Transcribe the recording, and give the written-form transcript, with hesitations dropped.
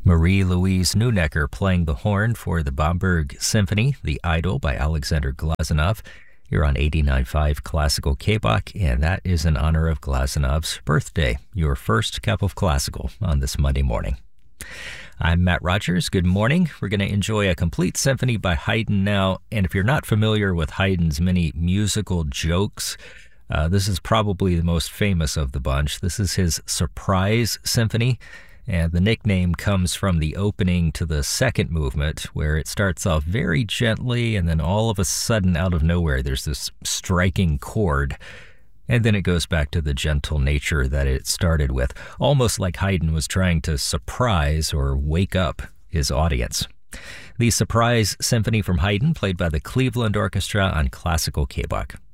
Marie-Louise Neunecker playing the horn for the Bamberg Symphony, The Idol by Alexander Glazunov. You're on 89.5 Classical K-Bach, and that is in honor of Glazunov's birthday, your first cup of classical on this Monday morning. I'm Matt Rogers. Good morning. We're going to enjoy a complete symphony by Haydn now, and if you're not familiar with Haydn's many musical jokes, this is probably the most famous of the bunch. This is his Surprise Symphony, and the nickname comes from the opening to the second movement, where it starts off very gently, and then all of a sudden, out of nowhere, there's this striking chord, and then it goes back to the gentle nature that it started with, almost like Haydn was trying to surprise or wake up his audience. The Surprise Symphony from Haydn, played by the Cleveland Orchestra on Classical K-Bach.